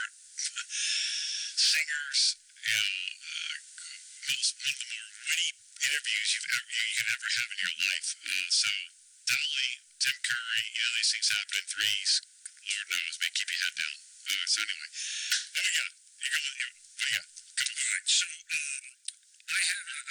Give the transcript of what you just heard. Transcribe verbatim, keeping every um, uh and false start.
favorite singers, you know, uh, most, one of the more witty interviews you've ever, you can ever have in your life. Uh, so, Dolly, Tim Curry, you know, these things happen in threes. Lord knows, may keep your head down. Uh, so anyway, what do you got? You got, you, what do you got? All right, so um, I have a,